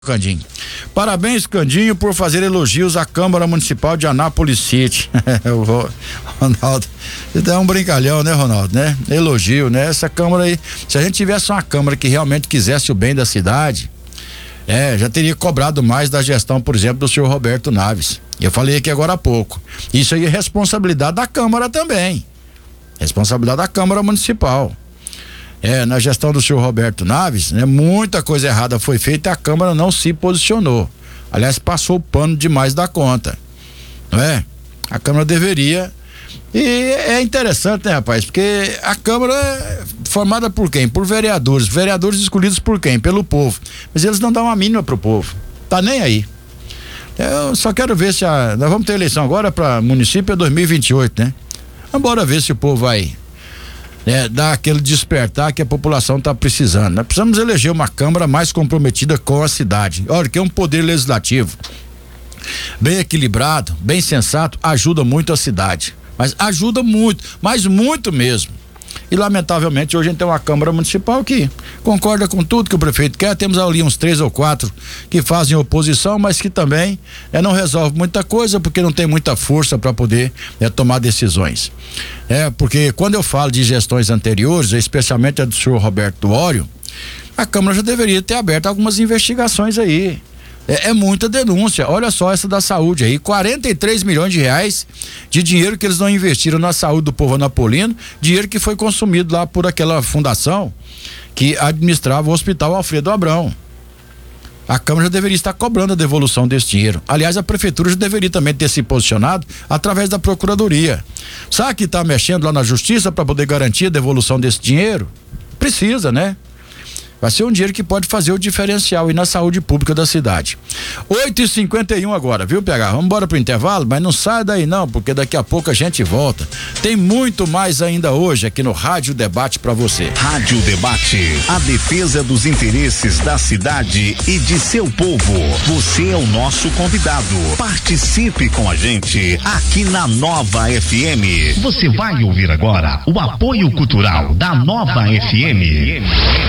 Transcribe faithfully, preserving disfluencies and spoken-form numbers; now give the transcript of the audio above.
Candinho. Parabéns, Candinho, por fazer elogios à Câmara Municipal de Anápolis City. O Ronaldo, você é um brincalhão, né, Ronaldo, né? Elogio, né? Essa Câmara aí, se a gente tivesse uma Câmara que realmente quisesse o bem da cidade, é, já teria cobrado mais da gestão, por exemplo, do senhor Roberto Naves. Eu falei aqui agora há pouco. Isso aí é responsabilidade da Câmara também. Responsabilidade da Câmara Municipal. É, na gestão do senhor Roberto Naves, né, muita coisa errada foi feita e a Câmara não se posicionou. Aliás, passou o pano demais da conta, não é? A Câmara deveria. E é interessante, né, rapaz? Porque a Câmara é formada por quem? Por vereadores. Vereadores escolhidos por quem? Pelo povo. Mas eles não dão uma mínima pro povo. Tá nem aí. Eu só quero ver se a. Nós vamos ter eleição agora para município é dois mil e vinte e oito, né? Vamos embora ver se o povo vai. É, dar aquele despertar que a população está precisando. Nós precisamos eleger uma Câmara mais comprometida com a cidade. Olha, que é um poder legislativo bem equilibrado, bem sensato, ajuda muito a cidade. Mas ajuda muito, mas muito mesmo. E lamentavelmente hoje a gente tem uma Câmara Municipal que concorda com tudo que o prefeito quer. Temos ali uns três ou quatro que fazem oposição, mas que também é, não resolve muita coisa porque não tem muita força para poder é, tomar decisões. É, porque quando eu falo de gestões anteriores, especialmente a do senhor Roberto Duório, a Câmara já deveria ter aberto algumas investigações aí. É, é muita denúncia. Olha só essa da saúde aí, quarenta e três milhões de reais de dinheiro que eles não investiram na saúde do povo anapolino, dinheiro que foi consumido lá por aquela fundação que administrava o Hospital Alfredo Abrão. A Câmara já deveria estar cobrando a devolução desse dinheiro. Aliás, a Prefeitura já deveria também ter se posicionado através da Procuradoria. Sabe que está mexendo lá na Justiça para poder garantir a devolução desse dinheiro? Precisa, né? Vai ser um dinheiro que pode fazer o diferencial aí na saúde pública da cidade. oito e cinquenta e um agora, viu, P H? Vamos embora pro intervalo, mas não sai daí não, porque daqui a pouco a gente volta. Tem muito mais ainda hoje aqui no Rádio Debate pra você. Rádio Debate, a defesa dos interesses da cidade e de seu povo. Você é o nosso convidado. Participe com a gente aqui na Nova F M. Você vai ouvir agora o apoio cultural da Nova F M.